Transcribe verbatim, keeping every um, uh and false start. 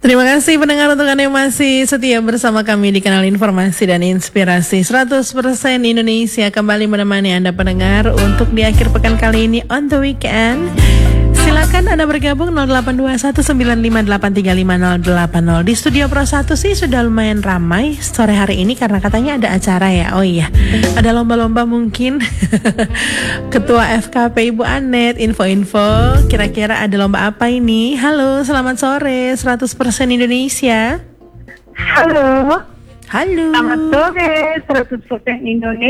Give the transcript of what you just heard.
Terima kasih pendengar untuk Anda yang masih setia bersama kami di kanal Informasi dan Inspirasi seratus persen Indonesia, kembali menemani Anda pendengar untuk di akhir pekan kali ini on the weekend. Silakan Anda bergabung nol delapan dua satu sembilan lima delapan tiga lima nol delapan nol. Di studio Pro satu sih sudah lumayan ramai sore hari ini karena katanya ada acara ya. Oh iya, ada lomba-lomba mungkin. Ketua F K P Ibu Anet, info-info kira-kira ada lomba apa ini? Halo, selamat sore seratus persen Indonesia. Halo. Halo. Selamat sore seratus persen Indonesia.